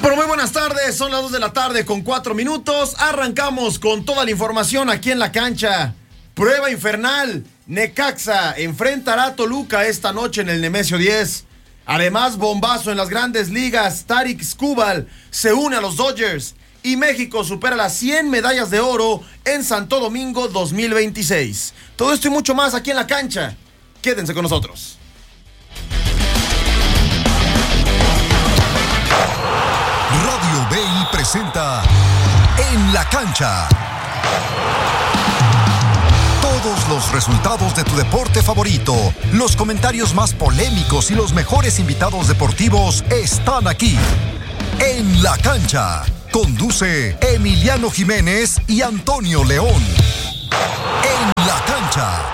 Pero muy buenas tardes, son las 2 de la tarde con 4 minutos. Arrancamos con toda la información aquí en la cancha. Prueba infernal, Necaxa enfrentará a Toluca esta noche en el Nemesio 10. Además, bombazo en las grandes ligas, Tarik Skubal se une a los Dodgers. Y México supera las 100 medallas de oro en Santo Domingo 2026. Todo esto y mucho más aquí en la cancha. Quédense con nosotros. Radio BI presenta En la Cancha. Todos los resultados de tu deporte favorito, los comentarios más polémicos y los mejores invitados deportivos están aquí. En la Cancha. Conduce Emiliano Jiménez y Antonio León. En la Cancha.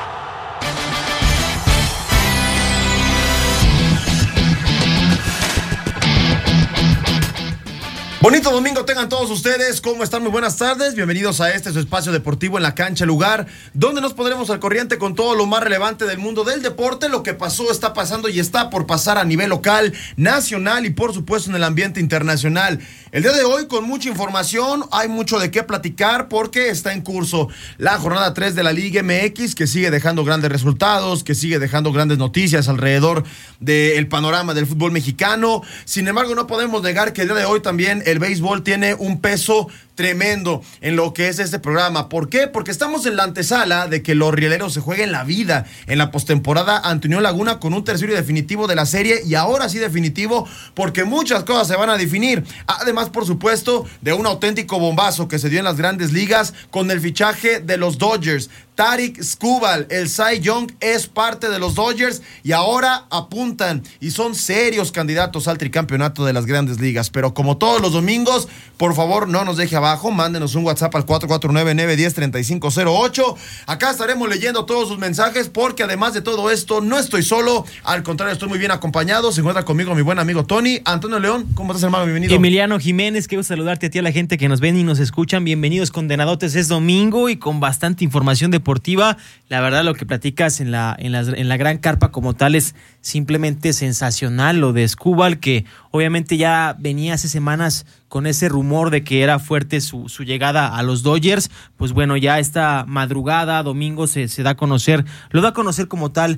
Bonito domingo tengan todos ustedes, ¿cómo están? Muy buenas tardes, bienvenidos a su espacio deportivo en la cancha, lugar donde nos pondremos al corriente con todo lo más relevante del mundo del deporte, lo que pasó, está pasando y está por pasar a nivel local, nacional y por supuesto en el ambiente internacional. El día de hoy con mucha información, hay mucho de qué platicar porque está en curso la jornada 3 de la Liga MX, que sigue dejando grandes resultados, que sigue dejando grandes noticias alrededor del panorama del fútbol mexicano. Sin embargo, no podemos negar que el día de hoy también el béisbol tiene un peso tremendo en lo que es este programa. ¿Por qué? Porque estamos en la antesala de que los rieleros se jueguen la vida en la postemporada ante Unión Laguna con un tercio definitivo de la serie, y ahora sí definitivo porque muchas cosas se van a definir. Además, por supuesto, de un auténtico bombazo que se dio en las grandes ligas con el fichaje de los Dodgers. Tarik Skubal, el Cy Young, es parte de los Dodgers y ahora apuntan y son serios candidatos al tricampeonato de las grandes ligas. Pero como todos los domingos, por favor, no nos deje abajo, mándenos un WhatsApp al 449-910-3508. Acá estaremos leyendo todos sus mensajes porque además de todo esto, no estoy solo, al contrario, estoy muy bien acompañado. Se encuentra conmigo mi buen amigo Tony. Antonio León, ¿cómo estás, hermano? Bienvenido. Emiliano Jiménez, quiero saludarte a ti, a la gente que nos ven y nos escuchan. Bienvenidos, condenadotes. Es domingo y con bastante información deportiva. La verdad, lo que platicas en la gran carpa como tal es simplemente sensacional. Lo de Skubal, que obviamente ya venía hace semanas con ese rumor de que era fuerte su llegada a los Dodgers. Pues bueno, ya esta madrugada, domingo, se da a conocer, lo da a conocer como tal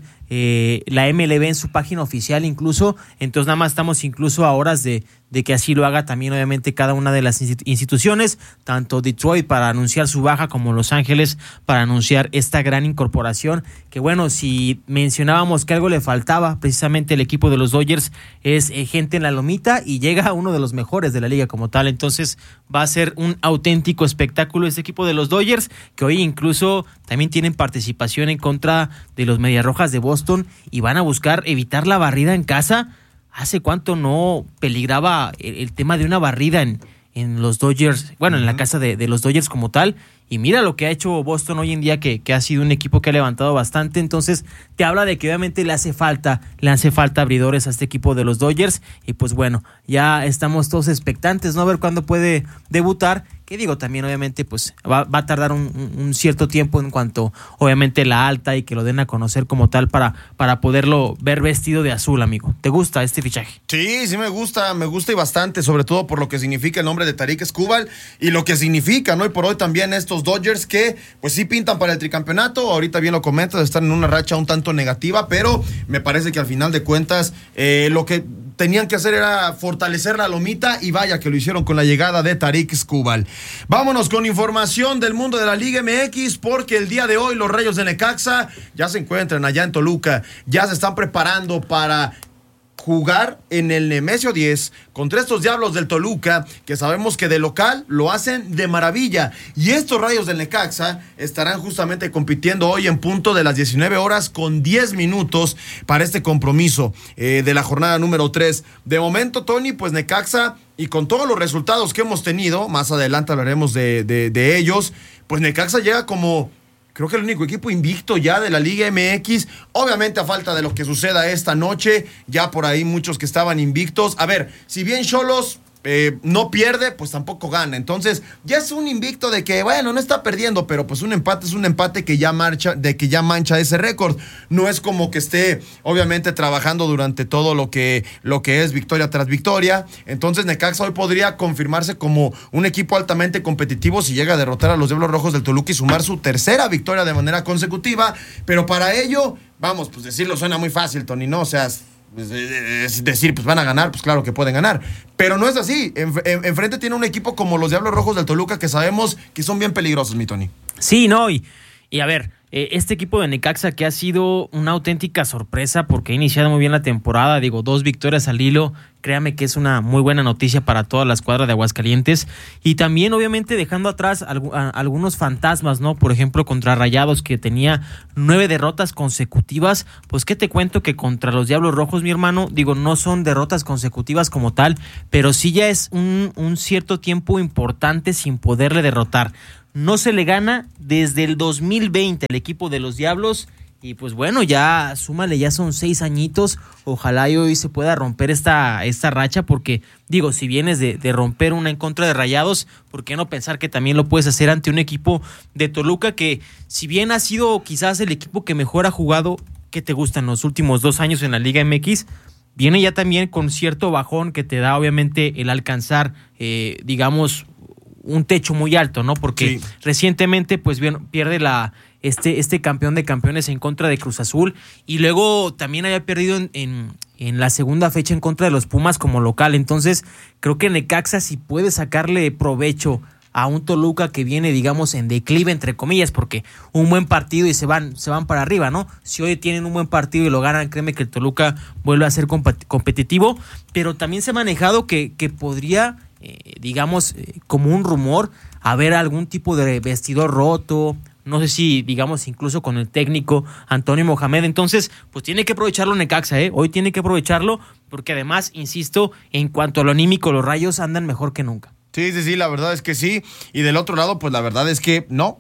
la MLB en su página oficial incluso. Entonces nada más estamos incluso a horas de que así lo haga también obviamente cada una de las instituciones, tanto Detroit para anunciar su baja como Los Ángeles para anunciar esta gran incorporación. Que bueno, si mencionábamos que algo le faltaba precisamente el equipo de los Dodgers es gente en la lomita, y llega uno de los mejores de la liga como tal. Entonces va a ser un auténtico espectáculo este equipo de los Dodgers, que hoy incluso también tienen participación en contra de los Mediarrojas de Boston y van a buscar evitar la barrida en casa. ¿Hace cuánto no peligraba el tema de una barrida en los Dodgers? Bueno, en la casa de los Dodgers como tal. Y mira lo que ha hecho Boston hoy en día, que ha sido un equipo que ha levantado bastante. Entonces te habla de que obviamente le hace falta abridores a este equipo de los Dodgers. Y pues bueno, ya estamos todos expectantes, ¿no? A ver cuándo puede debutar. Que digo, también obviamente pues va a tardar un cierto tiempo en cuanto obviamente la alta y que lo den a conocer como tal para poderlo ver vestido de azul, amigo. ¿Te gusta este fichaje? Sí, me gusta y bastante, sobre todo por lo que significa el nombre de Tarik Skubal y lo que significa, ¿no? Y por hoy también estos Dodgers que pues sí pintan para el tricampeonato. Ahorita bien lo comentas, están en una racha un tanto negativa, pero me parece que al final de cuentas lo que tenían que hacer era fortalecer la lomita, y vaya que lo hicieron con la llegada de Tarik Skubal. Vámonos con información del mundo de la Liga MX, porque el día de hoy los Rayos de Necaxa ya se encuentran allá en Toluca, ya se están preparando para jugar en el Nemesio 10 contra estos Diablos del Toluca, que sabemos que de local lo hacen de maravilla. Y estos Rayos del Necaxa estarán justamente compitiendo hoy en punto de las 19 horas con 10 minutos para este compromiso de la jornada número 3. De momento, Tony, pues Necaxa, y con todos los resultados que hemos tenido, más adelante hablaremos de ellos, pues Necaxa llega como creo que el único equipo invicto ya de la Liga MX, obviamente a falta de lo que suceda esta noche, ya por ahí muchos que estaban invictos. A ver, si bien Xolos no pierde, pues tampoco gana. Entonces, ya es un invicto de que, bueno, no está perdiendo, pero pues un empate es un empate que ya mancha ese récord. No es como que esté, obviamente, trabajando durante todo lo que es victoria tras victoria. Entonces, Necaxa hoy podría confirmarse como un equipo altamente competitivo si llega a derrotar a los Diablos Rojos del Toluca y sumar su tercera victoria de manera consecutiva. Pero para ello, vamos, pues decirlo suena muy fácil, Tony, ¿no? O sea, es decir, pues van a ganar, pues claro que pueden ganar, pero no es así. Enfrente tiene un equipo como los Diablos Rojos del Toluca que sabemos que son bien peligrosos, mi Tony. Sí, no, y a ver, este equipo de Necaxa que ha sido una auténtica sorpresa porque ha iniciado muy bien la temporada, 2 victorias al hilo, créame que es una muy buena noticia para toda la escuadra de Aguascalientes, y también obviamente dejando atrás algunos fantasmas, ¿no? Por ejemplo, contra Rayados, que tenía 9 derrotas consecutivas. Pues qué te cuento que contra los Diablos Rojos, mi hermano, no son derrotas consecutivas como tal, pero sí ya es un cierto tiempo importante sin poderle derrotar. No se le gana desde el 2020 el equipo de los Diablos, y pues bueno, ya súmale, ya son 6 añitos. Ojalá y hoy se pueda romper esta racha, porque si vienes de romper una en contra de Rayados, ¿por qué no pensar que también lo puedes hacer ante un equipo de Toluca que, si bien ha sido quizás el equipo que mejor ha jugado, ¿qué te gustan los últimos 2 años en la Liga MX? Viene ya también con cierto bajón que te da obviamente el alcanzar, un techo muy alto, ¿no? Porque sí, recientemente pues bien, pierde este campeón de campeones en contra de Cruz Azul, y luego también había perdido en la segunda fecha en contra de los Pumas como local. Entonces creo que Necaxa, si puede sacarle provecho a un Toluca que viene, en declive, entre comillas, porque un buen partido y se van para arriba, ¿no? Si hoy tienen un buen partido y lo ganan, créeme que el Toluca vuelve a ser competitivo, pero también se ha manejado que podría, como un rumor, haber algún tipo de vestidor roto, no sé si, incluso con el técnico Antonio Mohamed. Entonces, pues tiene que aprovecharlo Necaxa, hoy tiene que aprovecharlo, porque además, insisto, en cuanto a lo anímico, los Rayos andan mejor que nunca. Sí, la verdad es que sí. Y del otro lado, pues la verdad es que no.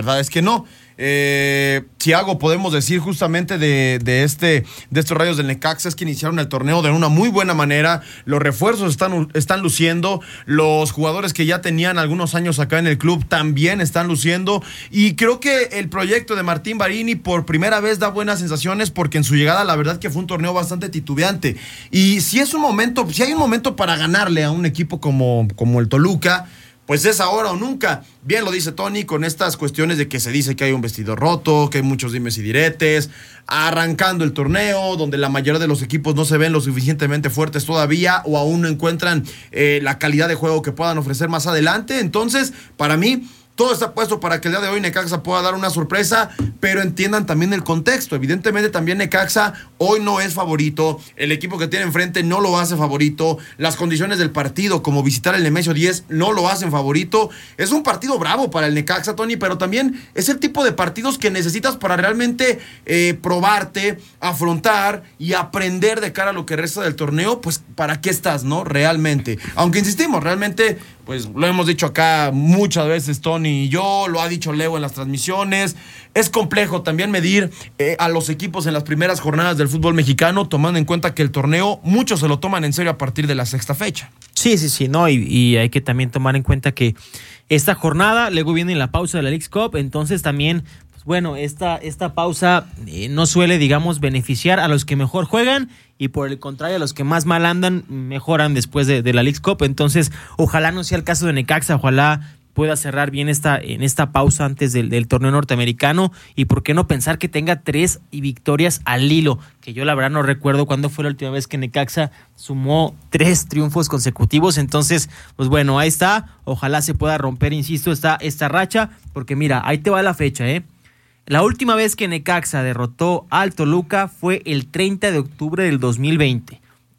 Si algo podemos decir justamente de estos Rayos del Necaxa es que iniciaron el torneo de una muy buena manera. Los refuerzos están luciendo, los jugadores que ya tenían algunos años acá en el club también están luciendo, y creo que el proyecto de Martín Barini por primera vez da buenas sensaciones, porque en su llegada la verdad que fue un torneo bastante titubeante, y si hay un momento para ganarle a un equipo como el Toluca, pues es ahora o nunca. Bien lo dice Tony, con estas cuestiones de que se dice que hay un vestidor roto, que hay muchos dimes y diretes, arrancando el torneo, donde la mayoría de los equipos no se ven lo suficientemente fuertes todavía, o aún no encuentran la calidad de juego que puedan ofrecer más adelante. Entonces, para mí, todo está puesto para que el día de hoy Necaxa pueda dar una sorpresa, pero entiendan también el contexto. Evidentemente también Necaxa hoy no es favorito, el equipo que tiene enfrente no lo hace favorito, las condiciones del partido, como visitar el Nemesio 10, no lo hacen favorito. Es un partido bravo para el Necaxa, Tony, pero también es el tipo de partidos que necesitas para realmente probarte, afrontar y aprender de cara a lo que resta del torneo, pues para qué estás, ¿no? Realmente. Aunque insistimos, realmente, pues lo hemos dicho acá muchas veces, Tony y yo, lo ha dicho Leo en las transmisiones, es complejo también medir a los equipos en las primeras jornadas del fútbol mexicano, tomando en cuenta que el torneo muchos se lo toman en serio a partir de la 6ª fecha. Sí, no, y hay que también tomar en cuenta que esta jornada, luego viene la pausa de la Leagues Cup, entonces también, pues bueno, esta pausa no suele, beneficiar a los que mejor juegan, y por el contrario, a los que más mal andan, mejoran después de la Leagues Cup. Entonces, ojalá no sea el caso de Necaxa, ojalá pueda cerrar bien en esta pausa antes del torneo norteamericano, y por qué no pensar que tenga 3 victorias al hilo, que yo la verdad no recuerdo cuándo fue la última vez que Necaxa sumó 3 triunfos consecutivos. Entonces, pues bueno, ahí está, ojalá se pueda romper, insisto, esta racha, porque mira, ahí te va la fecha, La última vez que Necaxa derrotó al Toluca fue el 30 de octubre del 2020,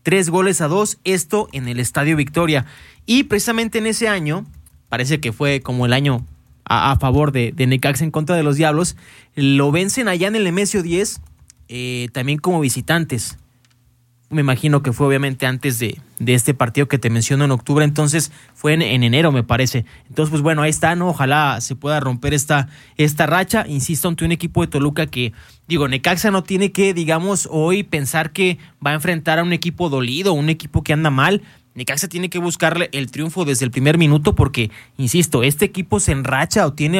3-2, esto en el Estadio Victoria, y precisamente en ese año, parece que fue como el año a favor de Necaxa en contra de los Diablos, lo vencen allá en el Nemesio 10, también como visitantes. Me imagino que fue obviamente antes de este partido que te menciono en octubre, entonces fue en enero, me parece. Entonces, pues bueno, ahí está, ¿no? Ojalá se pueda romper esta racha. Insisto, ante un equipo de Toluca que, Necaxa no tiene que, hoy pensar que va a enfrentar a un equipo dolido, un equipo que anda mal. Necaxa tiene que buscarle el triunfo desde el primer minuto porque, insisto, este equipo se enracha o tiene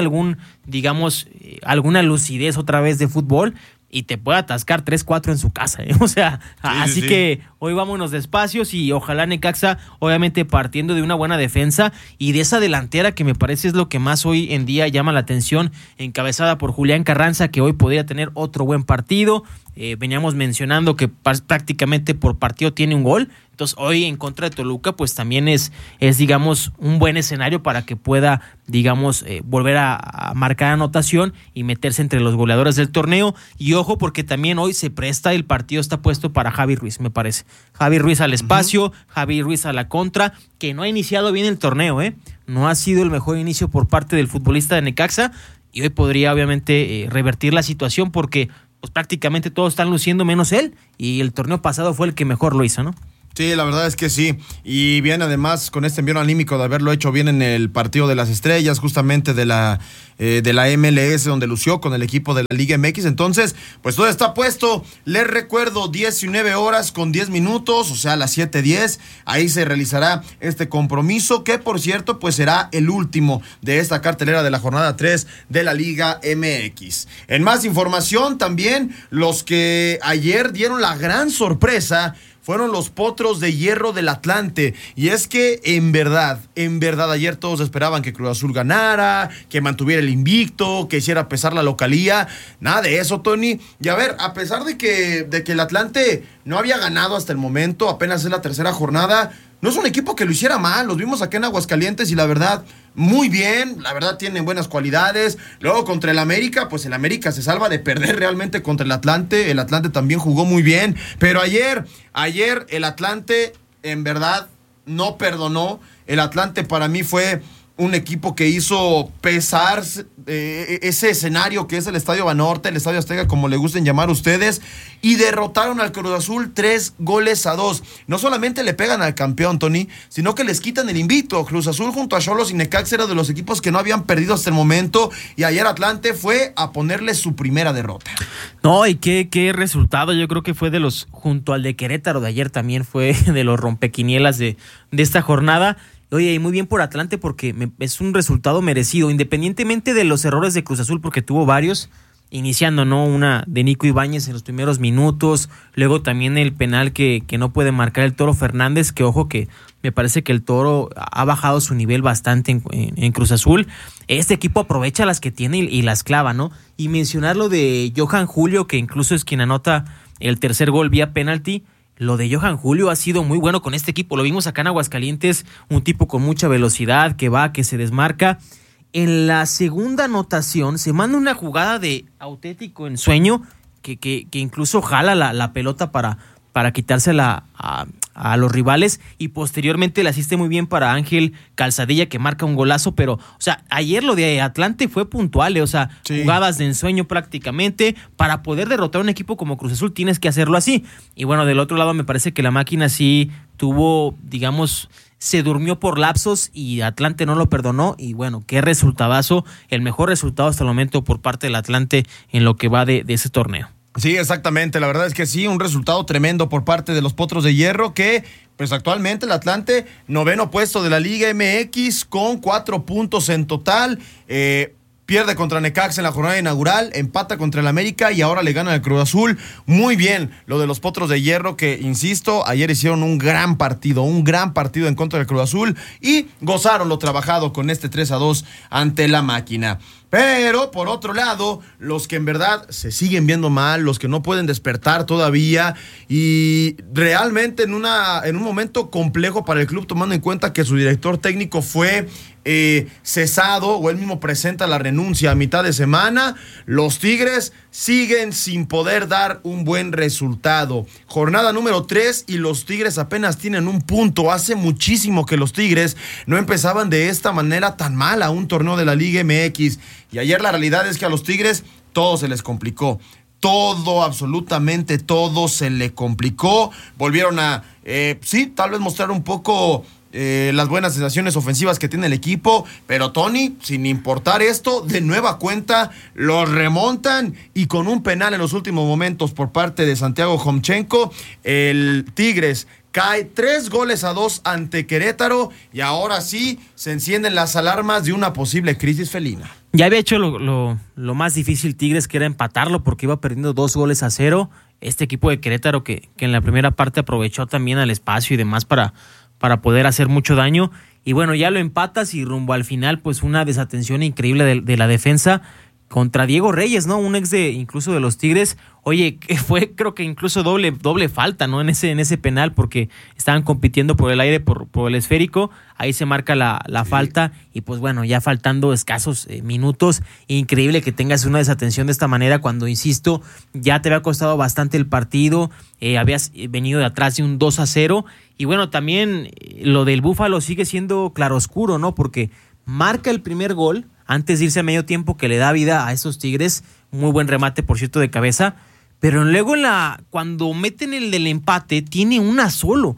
alguna lucidez otra vez de fútbol y te puede atascar 3-4 en su casa, ¿eh? O sea, así que hoy vámonos despacios y ojalá Necaxa, obviamente partiendo de una buena defensa y de esa delantera que me parece es lo que más hoy en día llama la atención, encabezada por Julián Carranza, que hoy podría tener otro buen partido. Veníamos mencionando que prácticamente por partido tiene un gol. Entonces hoy en contra de Toluca pues también es digamos un buen escenario para que pueda volver a marcar anotación y meterse entre los goleadores del torneo. Y ojo porque también hoy se presta, el partido está puesto para Javi Ruiz, me parece. Javi Ruiz al espacio, Javi Ruiz a la contra, que no ha iniciado bien el torneo, no ha sido el mejor inicio por parte del futbolista de Necaxa y hoy podría obviamente revertir la situación porque pues prácticamente todos están luciendo menos él y el torneo pasado fue el que mejor lo hizo, ¿no? Sí, la verdad es que sí. Y bien, además, con este envío anímico de haberlo hecho bien en el partido de las estrellas, justamente de la MLS, donde lució con el equipo de la Liga MX. Entonces, pues todo está puesto. Les recuerdo, 19:10, o sea, a las 7:10. Ahí se realizará este compromiso, que por cierto, pues será el último de esta cartelera de la jornada 3 de la Liga MX. En más información, también los que ayer dieron la gran sorpresa fueron los Potros de Hierro del Atlante. Y es que en verdad, ayer todos esperaban que Cruz Azul ganara, que mantuviera el invicto, que hiciera pesar la localía. Nada de eso, Tony. Y a ver, a pesar de que el Atlante no había ganado hasta el momento, apenas es la tercera jornada, no es un equipo que lo hiciera mal. Los vimos acá en Aguascalientes y la verdad, muy bien. La verdad, tienen buenas cualidades. Luego contra el América, pues el América se salva de perder realmente contra el Atlante. El Atlante también jugó muy bien. Pero ayer el Atlante en verdad no perdonó. El Atlante para mí fue un equipo que hizo pesar ese escenario que es el Estadio Banorte, el Estadio Azteca, como le gusten llamar ustedes, y derrotaron al Cruz Azul 3-2. No solamente le pegan al campeón, Tony, sino que les quitan el invicto. Cruz Azul junto a Xolos y Necaxa era de los equipos que no habían perdido hasta el momento, y ayer Atlante fue a ponerle su primera derrota. No, y qué resultado. Yo creo que fue de los, junto al de Querétaro de ayer, también fue de los rompequinielas de esta jornada. Oye, y muy bien por Atlante porque es un resultado merecido, independientemente de los errores de Cruz Azul, porque tuvo varios, iniciando, ¿no? Una de Nico Ibáñez en los primeros minutos, luego también el penal que no puede marcar el Toro Fernández, que ojo que me parece que el Toro ha bajado su nivel bastante en Cruz Azul. Este equipo aprovecha las que tiene y las clava, ¿no? Y mencionar lo de Johan Julio, que incluso es quien anota el tercer gol vía penalti. Lo de Johan Julio ha sido muy bueno con este equipo. Lo vimos acá en Aguascalientes, un tipo con mucha velocidad, que se desmarca. En la segunda anotación se manda una jugada de auténtico ensueño que incluso jala la pelota para quitársela a los rivales y posteriormente le asiste muy bien para Ángel Calzadilla, que marca un golazo. Pero, o sea, ayer lo de Atlante fue puntual, o sea, sí, jugadas de ensueño prácticamente. Para poder derrotar a un equipo como Cruz Azul tienes que hacerlo así. Y bueno, del otro lado me parece que la máquina sí tuvo, digamos, se durmió por lapsos y Atlante no lo perdonó. Y bueno, qué resultadazo, el mejor resultado hasta el momento por parte del Atlante en lo que va de ese torneo. Sí, exactamente, la verdad es que sí, un resultado tremendo por parte de los Potros de Hierro, que pues actualmente el Atlante, 9º puesto de la Liga MX con 4 puntos en total, pierde contra Necaxa en la jornada inaugural, empata contra el América y ahora le gana al Cruz Azul. Muy bien lo de los Potros de Hierro, que insisto, ayer hicieron un gran partido en contra del Cruz Azul y gozaron lo trabajado con este 3-2 ante la máquina. Pero, por otro lado, los que en verdad se siguen viendo mal, los que no pueden despertar todavía y realmente en un momento complejo para el club, tomando en cuenta que su director técnico fue cesado, o él mismo presenta la renuncia a mitad de semana, los Tigres siguen sin poder dar un buen resultado. Jornada número 3 y los Tigres apenas tienen un punto. Hace muchísimo que los Tigres no empezaban de esta manera tan mal a un torneo de la Liga MX. Y ayer la realidad es que a los Tigres todo se les complicó. Todo, absolutamente todo se le complicó. Volvieron a, sí, tal vez mostrar un poco las buenas sensaciones ofensivas que tiene el equipo, pero Tony, sin importar esto, de nueva cuenta los remontan y con un penal en los últimos momentos por parte de Santiago Homchenko, el Tigres cae 3-2 ante Querétaro y ahora sí se encienden las alarmas de una posible crisis felina. Ya había hecho lo más difícil Tigres, que era empatarlo, porque iba perdiendo 2-0. Este equipo de Querétaro que en la primera parte aprovechó también al espacio y demás para poder hacer mucho daño. Y bueno, ya lo empatas y rumbo al final, pues una desatención increíble de la defensa contra Diego Reyes, ¿no? Un ex incluso de los Tigres. Oye, que fue creo que incluso doble falta, ¿no? En ese penal, porque estaban compitiendo por el aire, por el esférico. Ahí se marca la falta y pues bueno, ya faltando escasos minutos. Increíble que tengas una desatención de esta manera cuando, insisto, ya te había costado bastante el partido. Habías venido de atrás de un 2-0. Y bueno, también lo del Búfalo sigue siendo claroscuro, ¿no? Porque marca el primer gol antes de irse a medio tiempo, que le da vida a esos Tigres. Muy buen remate, por cierto, de cabeza. Pero luego cuando meten el del empate, tiene una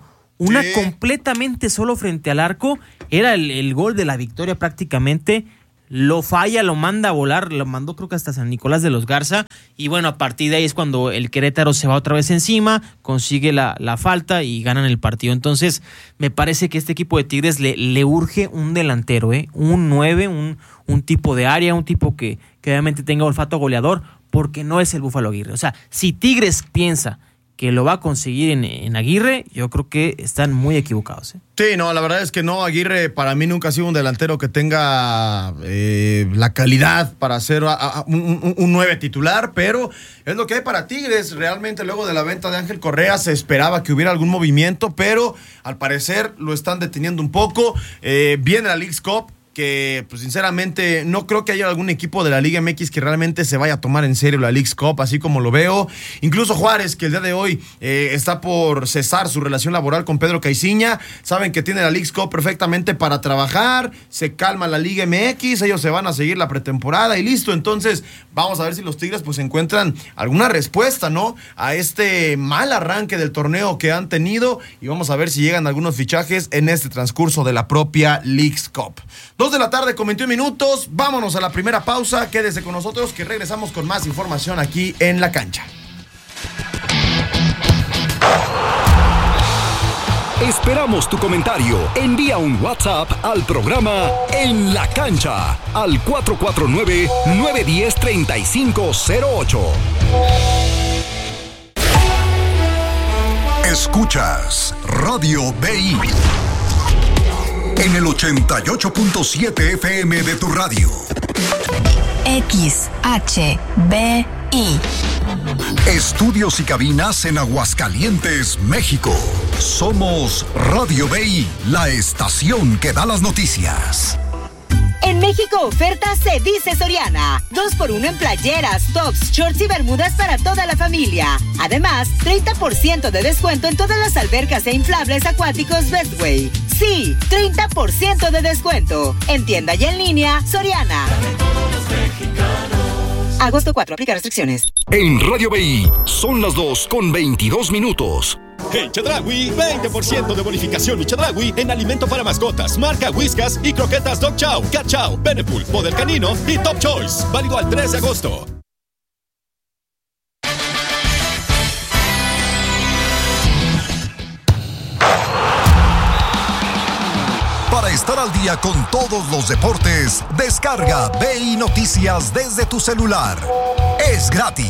completamente solo frente al arco. Era el gol de la victoria prácticamente. Lo falla, lo manda a volar, lo mandó creo que hasta San Nicolás de los Garza. Y bueno, a partir de ahí es cuando el Querétaro se va otra vez encima, consigue la falta y ganan el partido. Entonces, me parece que este equipo de Tigres le urge un delantero, un 9, un tipo de área, un tipo que obviamente tenga olfato goleador, porque no es el Búfalo Aguirre. O sea, si Tigres piensa que lo va a conseguir en Aguirre, yo creo que están muy equivocados. Sí, no, la verdad es que no, Aguirre para mí nunca ha sido un delantero que tenga la calidad para ser un 9 titular, pero es lo que hay para Tigres. Realmente luego de la venta de Ángel Correa se esperaba que hubiera algún movimiento, pero al parecer lo están deteniendo un poco. Viene la Leagues Cup, que pues sinceramente no creo que haya algún equipo de la Liga MX que realmente se vaya a tomar en serio la Leagues Cup, así como lo veo. Incluso Juárez, que el día de hoy está por cesar su relación laboral con Pedro Caiciña, saben que tiene la Leagues Cup perfectamente para trabajar, se calma la Liga MX, ellos se van a seguir la pretemporada y listo. Entonces vamos a ver si los Tigres pues encuentran alguna respuesta, ¿no?, a este mal arranque del torneo que han tenido, y vamos a ver si llegan algunos fichajes en este transcurso de la propia Leagues Cup. 2 de la tarde con 21 minutos, vámonos a la primera pausa, quédese con nosotros que regresamos con más información aquí en La Cancha. Esperamos tu comentario. Envía un WhatsApp al programa En La Cancha al 449-910-3508. Escuchas Radio BI en el 88.7 FM de tu radio. XHBI. Estudios y cabinas en Aguascalientes, México. Somos Radio BI, la estación que da las noticias. En México, oferta se dice Soriana. 2x1 en playeras, tops, shorts y bermudas para toda la familia. Además, 30% de descuento en todas las albercas e inflables acuáticos Bestway. Sí, 30% de descuento. En tienda y en línea, Soriana. Agosto 4, aplica restricciones. En Radio BI, son las 2:22. En Chedraui, 20% de bonificación y Chedraui en alimento para mascotas, marca Whiskas y croquetas Dog Chow, Cat Chow, Benepul, Poder Canino y Top Choice. Válido al 3 de agosto. Para estar al día con todos los deportes, descarga BI Noticias desde tu celular. Es gratis.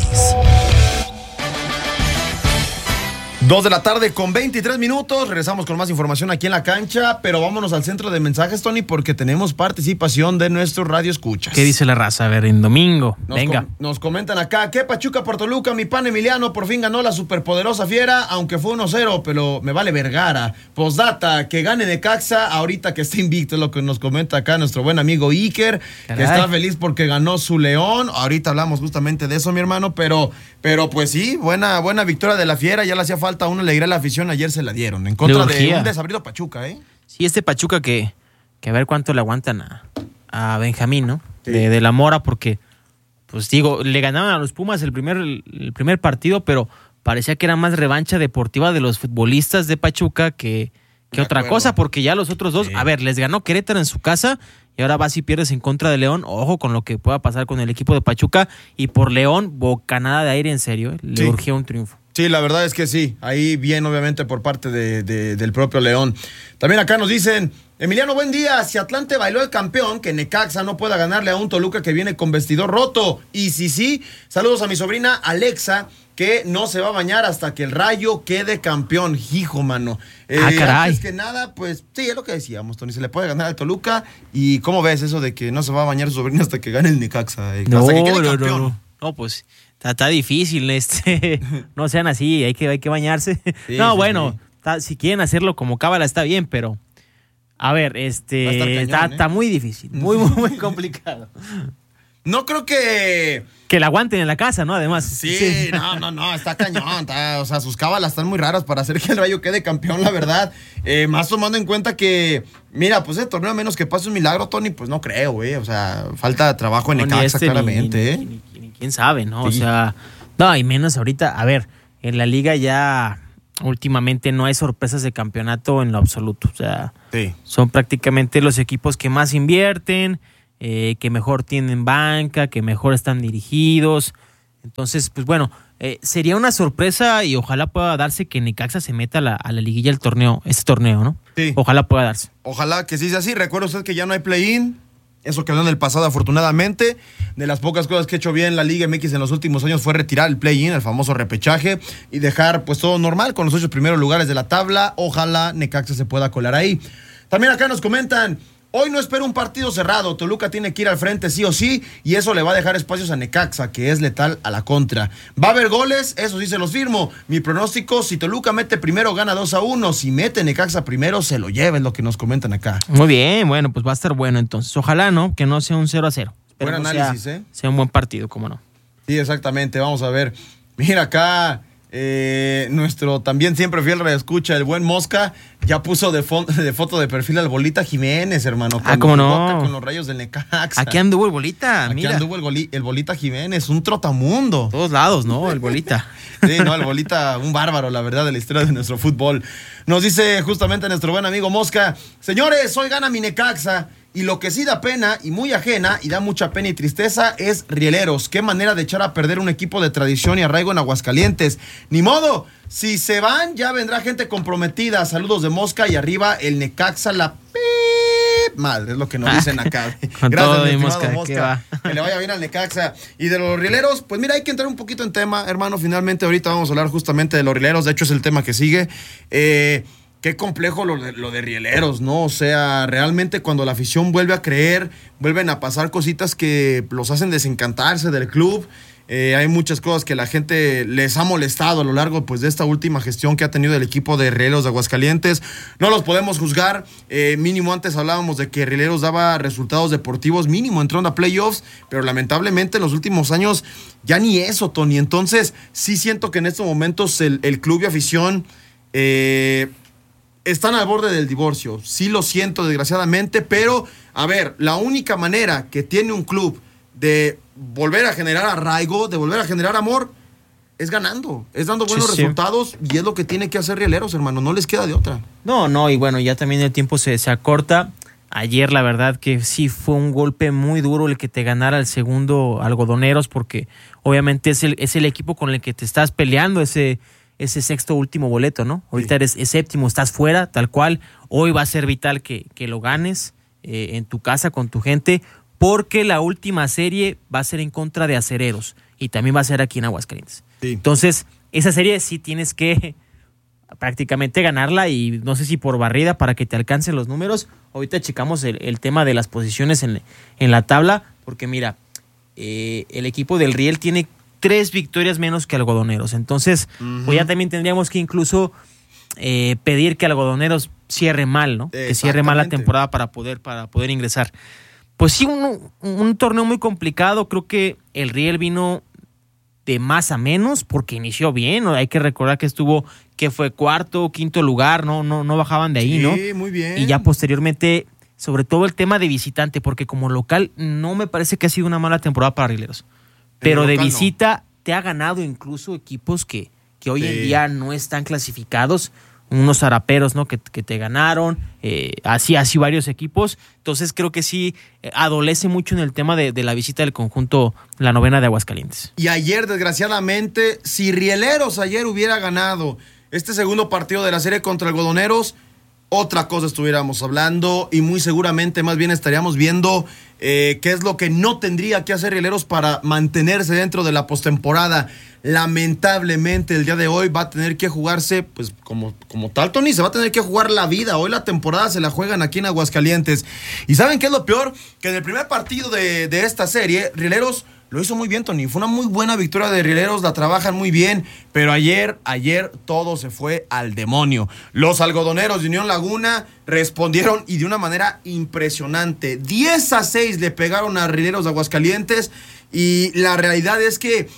2 de la tarde con 23 minutos, regresamos con más información aquí en La Cancha, pero vámonos al centro de mensajes, Tony, porque tenemos participación de nuestros radioescuchas. ¿Qué dice la raza? A ver, en domingo, venga. Nos comentan acá, que Pachuca por Toluca, mi pan Emiliano por fin ganó la superpoderosa Fiera, aunque fue 1-0, pero me vale Vergara. Postdata, que gane Necaxa ahorita que está invicto, es lo que nos comenta acá nuestro buen amigo Iker, que está feliz porque ganó su León. Ahorita hablamos justamente de eso, mi hermano, pero pues sí, buena victoria de la Fiera, ya le hacía falta una alegría a la afición, ayer se la dieron, en contra de un desabrido Pachuca, Sí, este Pachuca que a ver cuánto le aguantan a Benjamín, ¿no? Sí. De la Mora, porque, pues digo, le ganaban a los Pumas el primer partido, pero parecía que era más revancha deportiva de los futbolistas de Pachuca que otra cosa, porque ya los otros dos, a ver, les ganó Querétaro en su casa, y ahora vas y pierdes en contra de León. Ojo con lo que pueda pasar con el equipo de Pachuca, y por León, bocanada de aire en serio, le urgía un triunfo. Sí, la verdad es que sí. Ahí bien, obviamente, por parte del propio León. También acá nos dicen, Emiliano, buen día. Si Atlante bailó el campeón, que Necaxa no pueda ganarle a un Toluca que viene con vestidor roto. Y sí, saludos a mi sobrina Alexa, que no se va a bañar hasta que el Rayo quede campeón. Hijo, mano. Caray. Antes que nada, pues sí, es lo que decíamos, Tony. Se le puede ganar al Toluca. ¿Y cómo ves eso de que no se va a bañar su sobrina hasta que gane el Necaxa? Hasta que quede campeón. No, pues está difícil. No sean así, hay que bañarse. Sí, no, sí, bueno, sí. Si quieren hacerlo como cábala está bien, pero a ver, Va a estar cañón, está muy difícil, muy complicado. No creo que la aguanten en la casa, ¿no? Además. Sí, no, está cañón. O sea, sus cábalas están muy raras para hacer que el Rayo quede campeón, la verdad. Más tomando en cuenta que, mira, pues el torneo a menos que pase un milagro, Tony, pues no creo, O sea, falta trabajo en Necaxa, claramente, Ni quién sabe, ¿no? Sí. O sea, no, y menos ahorita. A ver, en la liga ya últimamente no hay sorpresas de campeonato en lo absoluto. O sea, Sí. son prácticamente los equipos que más invierten, que mejor tienen banca, que mejor están dirigidos. Entonces, pues bueno, sería una sorpresa y ojalá pueda darse que Necaxa se meta a la liguilla este torneo, ¿no? Sí. Ojalá pueda darse. Ojalá que sí sea así. Recuerda usted que ya no hay play-in. Eso quedó en el pasado, afortunadamente. De las pocas cosas que ha hecho bien la Liga MX en los últimos años fue retirar el play-in, el famoso repechaje, y dejar pues todo normal con los 8 primeros lugares de la tabla. Ojalá Necaxa se pueda colar ahí. También acá nos comentan, hoy no espero un partido cerrado. Toluca tiene que ir al frente sí o sí, y eso le va a dejar espacios a Necaxa, que es letal a la contra. ¿Va a haber goles? Eso sí se los firmo. Mi pronóstico, si Toluca mete primero, gana 2-1. Si mete Necaxa primero, se lo lleva, es lo que nos comentan acá. Muy bien, bueno, pues va a estar bueno entonces. Ojalá, ¿no? Que no sea un 0-0. Buen análisis, sea un buen partido, cómo no. Sí, exactamente, vamos a ver. Mira acá, nuestro también siempre fiel reescucha, el buen Mosca, ya puso de foto de perfil al Bolita Jiménez, hermano. ¿Cómo no? Con los Rayos del Necaxa. Aquí anduvo el Bolita, Aquí mira. anduvo el Bolita Jiménez, un trotamundo. Todos lados, ¿no? El Bolita. Sí, no, el Bolita, un bárbaro, la verdad, de la historia de nuestro fútbol. Nos dice justamente nuestro buen amigo Mosca, señores, hoy gana mi Necaxa. Y lo que sí da pena y muy ajena y da mucha pena y tristeza es Rieleros. Qué manera de echar a perder un equipo de tradición y arraigo en Aguascalientes. Ni modo, si se van ya vendrá gente comprometida. Saludos de Mosca y arriba el Necaxa la madre, es lo que nos dicen acá. Con Gracias, todo mi y estimado Mosca, que le vaya bien al Necaxa. Y de los Rieleros, pues mira, hay que entrar un poquito en tema, hermano. Finalmente ahorita vamos a hablar justamente de los Rieleros. De hecho es el tema que sigue. Qué complejo lo de Rieleros, ¿no? O sea, realmente cuando la afición vuelve a creer, vuelven a pasar cositas que los hacen desencantarse del club. Hay muchas cosas que la gente les ha molestado a lo largo pues, de esta última gestión que ha tenido el equipo de Rieleros de Aguascalientes. No los podemos juzgar. Mínimo antes hablábamos de que Rieleros daba resultados deportivos, mínimo entrando a playoffs, pero lamentablemente en los últimos años ya ni eso, Tony. Entonces, sí siento que en estos momentos el club y afición están al borde del divorcio. Sí lo siento, desgraciadamente, pero, a ver, la única manera que tiene un club de volver a generar arraigo, de volver a generar amor, es ganando, es dando buenos resultados, y es lo que tiene que hacer Rieleros, hermano, no les queda de otra. No, y bueno, ya también el tiempo se acorta. Ayer, la verdad que sí fue un golpe muy duro el que te ganara el segundo Algodoneros, porque obviamente es el equipo con el que te estás peleando ese sexto último boleto, ¿no? Ahorita eres séptimo, estás fuera, tal cual. Hoy va a ser vital que lo ganes en tu casa con tu gente, porque la última serie va a ser en contra de Acereros y también va a ser aquí en Aguascalientes. Sí. Entonces, esa serie sí tienes que prácticamente ganarla, y no sé si por barrida para que te alcancen los números. Ahorita checamos el tema de las posiciones en la tabla, porque mira, el equipo del Riel tiene 3 victorias menos que Algodoneros. Entonces, pues ya también tendríamos que incluso pedir que Algodoneros cierre mal, ¿no? Que cierre mal la temporada para poder ingresar. Pues sí, un torneo muy complicado. Creo que el Riel vino de más a menos porque inició bien, ¿no? Hay que recordar que fue cuarto, quinto lugar, no bajaban de ahí, sí, ¿no? Sí, muy bien. Y ya posteriormente, sobre todo el tema de visitante, porque como local no me parece que ha sido una mala temporada para Rieleros. Pero de visita te ha ganado incluso equipos que hoy en día no están clasificados. unos Zaraperos, ¿no? Que te ganaron, así varios equipos. Entonces creo que sí adolece mucho en el tema de la visita del conjunto, la novena de Aguascalientes. Y ayer, desgraciadamente, si Rieleros ayer hubiera ganado este segundo partido de la serie contra Algodoneros, otra cosa estuviéramos hablando y muy seguramente más bien estaríamos viendo qué es lo que no tendría que hacer Rieleros para mantenerse dentro de la postemporada. Lamentablemente el día de hoy va a tener que jugarse, pues como tal, Tony, se va a tener que jugar la vida. Hoy la temporada se la juegan aquí en Aguascalientes. ¿Y saben qué es lo peor? Que en el primer partido de esta serie, Rieleros lo hizo muy bien, Tony. Fue una muy buena victoria de Rieleros, la trabajan muy bien, pero ayer todo se fue al demonio. Los algodoneros de Unión Laguna respondieron y de una manera impresionante. 10-6 le pegaron a Rieleros de Aguascalientes. Y la realidad es que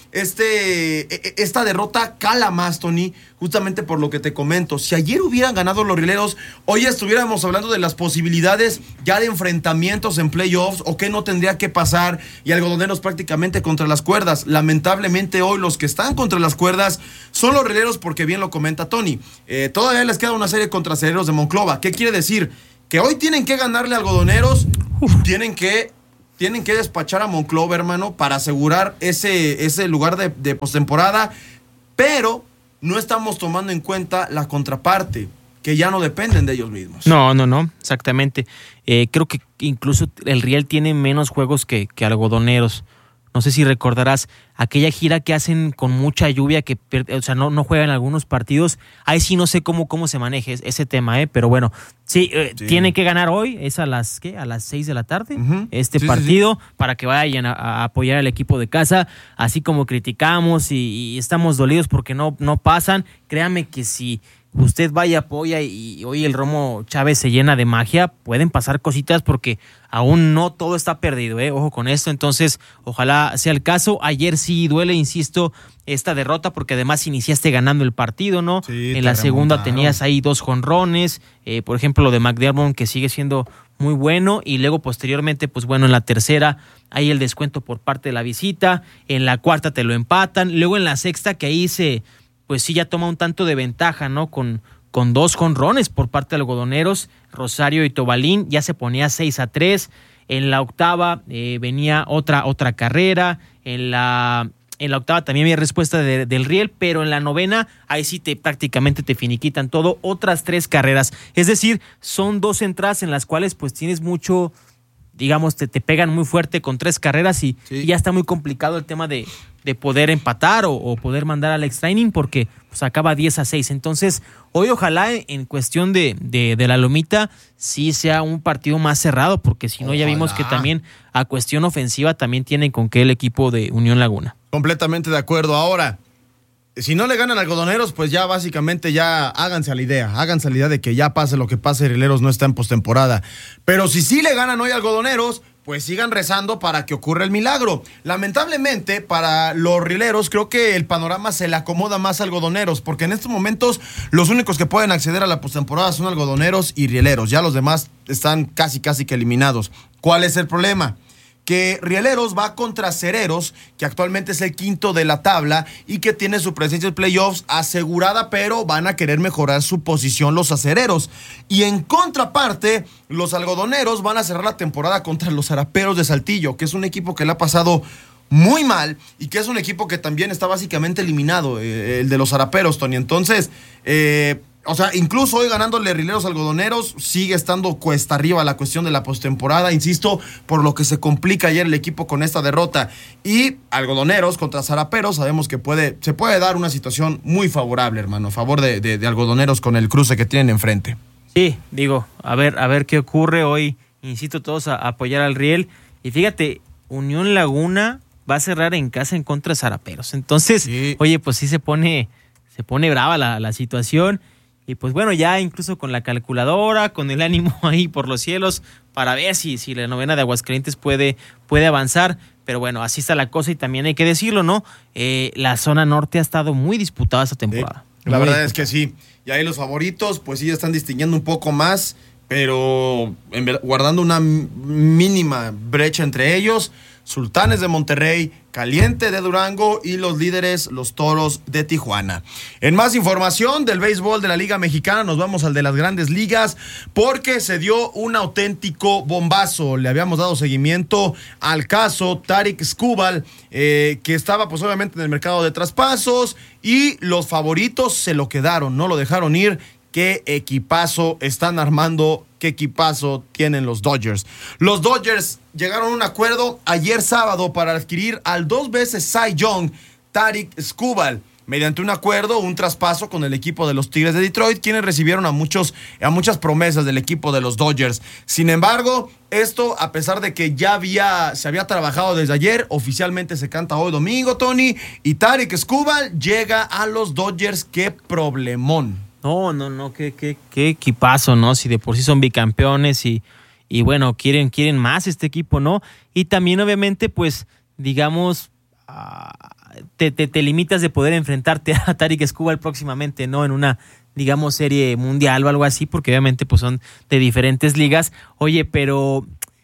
esta derrota cala más, Tony, justamente por lo que te comento. Si ayer hubieran ganado los Rieleros, hoy estuviéramos hablando de las posibilidades ya de enfrentamientos en playoffs o qué no tendría que pasar, y Algodoneros prácticamente contra las cuerdas. Lamentablemente hoy los que están contra las cuerdas son los Rieleros, porque bien lo comenta Tony. Todavía les queda una serie contra Acereros de Monclova. ¿Qué quiere decir? Que hoy tienen que ganarle a Algodoneros, tienen que despachar a Monclova, hermano, para asegurar ese lugar de postemporada, pero no estamos tomando en cuenta la contraparte, que ya no dependen de ellos mismos. No, exactamente. Creo que incluso el Riel tiene menos juegos que Algodoneros. No sé si recordarás aquella gira que hacen con mucha lluvia, que no juegan algunos partidos. Ahí sí no sé cómo se maneje ese tema, pero bueno, sí. Tienen que ganar hoy, es a las 6 de la tarde, partido, para que vayan a apoyar al equipo de casa. Así como criticamos y estamos dolidos porque no pasan, créame que si usted vaya, apoya y hoy el Romo Chávez se llena de magia, pueden pasar cositas porque aún no todo está perdido, ojo con esto. Entonces ojalá sea el caso. Ayer sí duele, insisto, esta derrota, porque además iniciaste ganando el partido, ¿no? Sí, en la segunda tenías ahí 2 jonrones, por ejemplo lo de McDermott, que sigue siendo muy bueno, y luego posteriormente, pues bueno, en la tercera hay el descuento por parte de la visita, en la cuarta te lo empatan, luego en la sexta, que ahí pues sí ya toma un tanto de ventaja, ¿no? Con 2 jonrones por parte de Algodoneros, Rosario y Tobalín, ya se ponía 6-3. En la octava venía otra carrera. En la octava también había respuesta del Riel, pero en la novena ahí sí prácticamente te finiquitan todo, otras 3 carreras. Es decir, son 2 entradas en las cuales pues tienes mucho, digamos, te pegan muy fuerte con 3 carreras y ya está muy complicado el tema de poder empatar o poder mandar al extra inning, porque pues acaba 10-6. Entonces, hoy ojalá en cuestión de la Lomita sí sea un partido más cerrado, porque si no ya vimos que también a cuestión ofensiva también tienen con qué el equipo de Unión Laguna. Completamente de acuerdo. Ahora, si no le ganan a Algodoneros, pues ya básicamente ya háganse a la idea de que ya pase lo que pase, Rieleros no está en postemporada. Pero si sí le ganan hoy a Algodoneros, pues sigan rezando para que ocurra el milagro. Lamentablemente, para los Rieleros, creo que el panorama se le acomoda más a Algodoneros, porque en estos momentos los únicos que pueden acceder a la postemporada son Algodoneros y Rieleros. Ya los demás están casi que eliminados. ¿Cuál es el problema? Que Rieleros va contra Acereros, que actualmente es el 5º de la tabla y que tiene su presencia en playoffs asegurada, pero van a querer mejorar su posición los Acereros. Y en contraparte, los Algodoneros van a cerrar la temporada contra los Zaraperos de Saltillo, que es un equipo que le ha pasado muy mal y que es un equipo que también está básicamente eliminado, el de los Zaraperos, Tony. Entonces, incluso hoy ganándole Rieleros Algodoneros, sigue estando cuesta arriba la cuestión de la postemporada, insisto, por lo que se complica ayer el equipo con esta derrota. Y Algodoneros contra Zaraperos, sabemos que se puede dar una situación muy favorable, hermano, a favor de Algodoneros con el cruce que tienen enfrente. Sí, digo, a ver qué ocurre hoy. Insisto todos a apoyar al Riel. Y fíjate, Unión Laguna va a cerrar en casa en contra de Zaraperos. Entonces, Oye, pues sí se pone brava la situación. Y pues bueno, ya incluso con la calculadora, con el ánimo ahí por los cielos, para ver si la novena de Aguascalientes puede avanzar. Pero bueno, así está la cosa y también hay que decirlo, ¿no? La zona norte ha estado muy disputada esta temporada. La verdad es que sí. Y ahí los favoritos, pues sí, ya están distinguiendo un poco más, pero guardando una mínima brecha entre ellos. Sultanes de Monterrey, Caliente de Durango y los líderes, los Toros de Tijuana. En más información del béisbol de la Liga Mexicana, nos vamos al de las Grandes Ligas, porque se dio un auténtico bombazo. Le habíamos dado seguimiento al caso Tarik Skubal, que estaba pues obviamente en el mercado de traspasos, y los favoritos se lo quedaron, no lo dejaron ir. Qué equipazo están armando, qué equipazo tienen los Dodgers. Los Dodgers llegaron a un acuerdo ayer sábado para adquirir al 2 veces Cy Young, Tarik Skubal, mediante un acuerdo, un traspaso con el equipo de los Tigres de Detroit, quienes recibieron a muchas promesas del equipo de los Dodgers. Sin embargo, esto, a pesar de que se había trabajado desde ayer, oficialmente se canta hoy domingo, Tony, y Tarik Skubal llega a los Dodgers. ¡Qué problemón! No, qué equipazo, ¿no? Si de por sí son bicampeones y bueno, quieren más este equipo, ¿no? Y también, obviamente, pues, digamos, te limitas de poder enfrentarte a Tarik Skubal próximamente, ¿no? En una, digamos, serie mundial o algo así, porque obviamente pues son de diferentes ligas. Oye, pero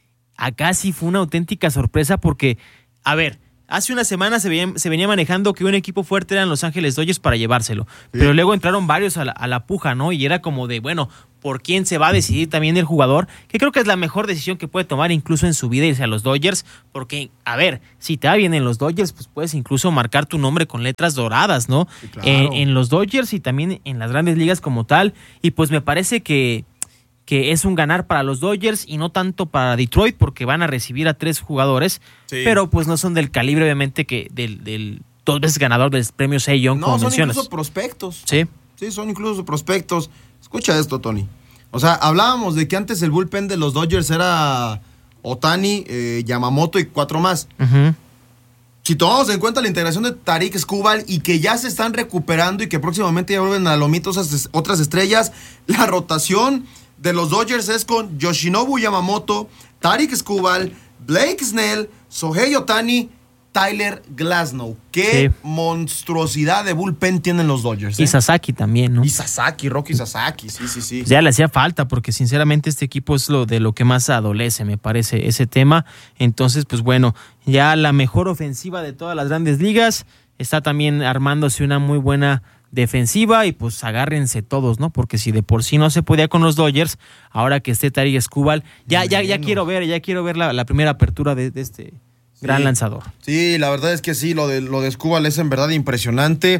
acá sí fue una auténtica sorpresa porque, a ver, hace una semana se venía manejando que un equipo fuerte eran Los Ángeles Dodgers para llevárselo, sí. Pero luego entraron varios a la puja, ¿no? Y era como de, bueno, ¿por quién se va a decidir también el jugador? Que creo que es la mejor decisión que puede tomar incluso en su vida irse a los Dodgers, porque, a ver, si te va bien en los Dodgers, pues puedes incluso marcar tu nombre con letras doradas, ¿no? Sí, claro. En los Dodgers y también en las Grandes Ligas como tal, y pues me parece que es un ganar para los Dodgers y no tanto para Detroit, porque van a recibir a 3 jugadores, sí. Pero pues no son del calibre, obviamente, que del 2 veces ganador del premio Cy Young, como mencionas. No, son incluso prospectos. Sí. Sí, son incluso prospectos. Escucha esto, Tony. O sea, hablábamos de que antes el bullpen de los Dodgers era Ohtani, Yamamoto y 4 más. Uh-huh. Si tomamos en cuenta la integración de Tarik Skubal y que ya se están recuperando y que próximamente ya vuelven a lomito otras estrellas, la rotación de los Dodgers es con Yoshinobu Yamamoto, Tarik Skubal, Blake Snell, Shohei Ohtani, Tyler Glasnow. Qué sí. Monstruosidad de bullpen tienen los Dodgers. Y Sasaki también, ¿no? Y Sasaki, Rocky Sasaki, sí. Ya le hacía falta porque sinceramente este equipo es lo que más adolece, me parece, ese tema. Entonces, pues bueno, ya la mejor ofensiva de todas las Grandes Ligas, está también armándose una muy buena defensiva y pues agárrense todos, ¿no? Porque si de por sí no se podía con los Dodgers, ahora que esté Tarik Skubal, ya quiero ver la primera apertura de este gran lanzador. Sí, la verdad es que sí, lo de Skubal es en verdad impresionante,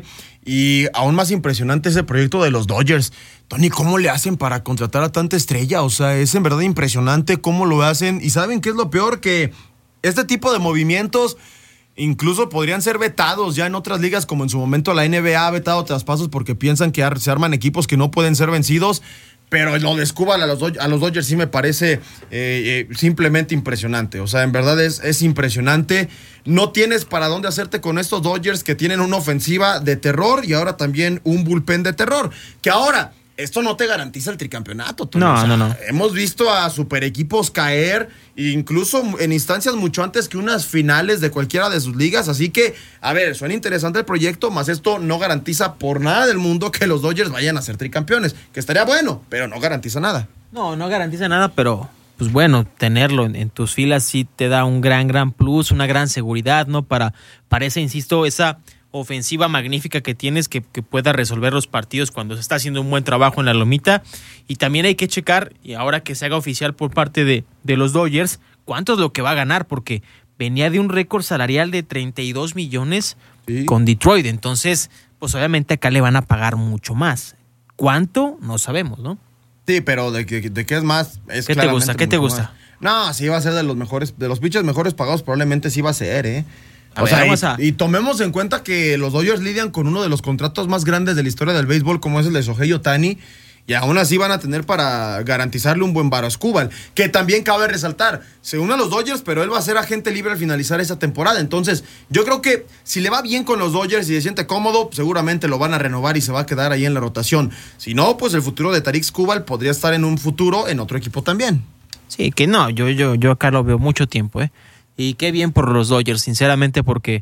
y aún más impresionante es el proyecto de los Dodgers. Tony, ¿cómo le hacen para contratar a tanta estrella? O sea, es en verdad impresionante cómo lo hacen, y ¿saben qué es lo peor? Que este tipo de movimientos incluso podrían ser vetados ya en otras ligas, como en su momento la NBA ha vetado traspasos porque piensan que se arman equipos que no pueden ser vencidos. Pero lo de Skubal a los Dodgers sí me parece simplemente impresionante. O sea, en verdad es impresionante. No tienes para dónde hacerte con estos Dodgers, que tienen una ofensiva de terror y ahora también un bullpen de terror. Que ahora, esto no te garantiza el tricampeonato. No, o sea, no. Hemos visto a super equipos caer, incluso en instancias mucho antes que unas finales de cualquiera de sus ligas. Así que, a ver, suena interesante el proyecto, más esto no garantiza por nada del mundo que los Dodgers vayan a ser tricampeones. Que estaría bueno, pero no garantiza nada. No garantiza nada, pero pues bueno, tenerlo en tus filas sí te da un gran plus, una gran seguridad, ¿no? Para esa, insisto, esa ofensiva magnífica que tienes, que pueda resolver los partidos cuando se está haciendo un buen trabajo en la lomita. Y también hay que checar, y ahora que se haga oficial por parte de los Dodgers, cuánto es lo que va a ganar, porque venía de un récord salarial de 32 millones sí. Con Detroit. Entonces, pues obviamente acá le van a pagar mucho más. ¿Cuánto? No sabemos, ¿no? Sí, pero de qué es más, es ¿Qué te gusta? ¿Qué te gusta? No, sí va a ser de los mejores, de los pitchers mejores pagados, probablemente sí va a ser, O sea, y tomemos en cuenta que los Dodgers lidian con uno de los contratos más grandes de la historia del béisbol, como es el de Shohei Ohtani, y aún así van a tener para garantizarle un buen varo a Skubal, que también cabe resaltar, se une a los Dodgers, pero él va a ser agente libre al finalizar esa temporada. Entonces, yo creo que si le va bien con los Dodgers y se siente cómodo, seguramente lo van a renovar y se va a quedar ahí en la rotación. Si no, pues el futuro de Tarik Skubal podría estar en un futuro en otro equipo también. Sí, que no, yo acá lo veo mucho tiempo, Y qué bien por los Dodgers, sinceramente, porque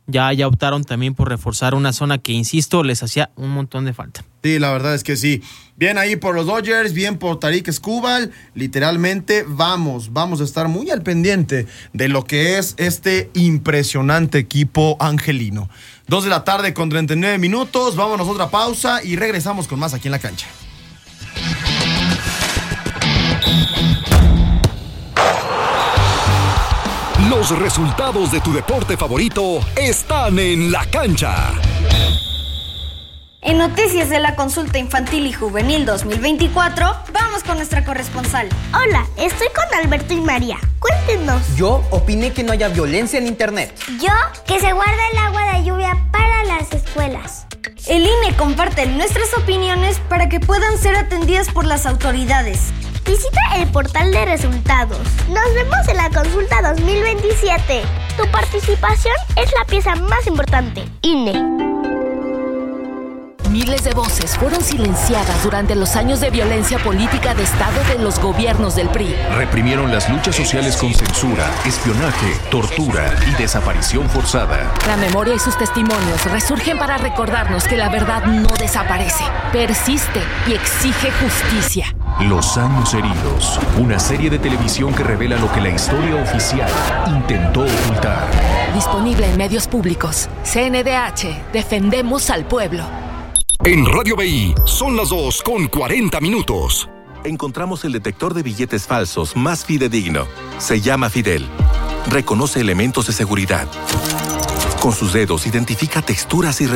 ya optaron también por reforzar una zona que, insisto, les hacía un montón de falta. Sí, la verdad es que sí. Bien ahí por los Dodgers, bien por Tarik Skubal. Literalmente vamos a estar muy al pendiente de lo que es este impresionante equipo angelino. 2:00 con 39 minutos. Vámonos a otra pausa y regresamos con más aquí en La Cancha. Los resultados de tu deporte favorito están en La Cancha. En noticias de la consulta infantil y juvenil 2024, vamos con nuestra corresponsal. Hola, estoy con Alberto y María. Cuéntenos. Yo opiné que no haya violencia en internet. Yo, que se guarda el agua de lluvia para las escuelas. El INE comparte nuestras opiniones para que puedan ser atendidas por las autoridades. Visita el portal de resultados. Nos vemos en la consulta 2027. Tu participación es la pieza más importante. INE. Miles de voces fueron silenciadas durante los años de violencia política de Estado de los gobiernos del PRI. Reprimieron las luchas sociales con censura, espionaje, tortura y desaparición forzada. La memoria y sus testimonios resurgen para recordarnos que la verdad no desaparece, persiste y exige justicia. Los años heridos, una serie de televisión que revela lo que la historia oficial intentó ocultar. Disponible en medios públicos. CNDH, defendemos al pueblo. En Radio BI son las 2:40. Encontramos el detector de billetes falsos más fidedigno. Se llama Fidel. Reconoce elementos de seguridad. Con sus dedos identifica texturas y